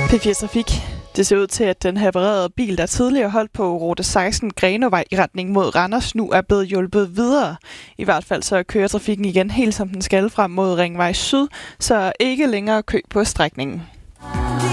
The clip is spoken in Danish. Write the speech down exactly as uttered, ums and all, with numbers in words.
P fire Trafik. Det ser ud til, at den havererede bil, der tidligere holdt på rute seksten Grenåvej i retning mod Randers, nu er blevet hjulpet videre. I hvert fald så kører trafikken igen helt som den skal frem mod Ringvej Syd, så ikke længere kø på strækningen.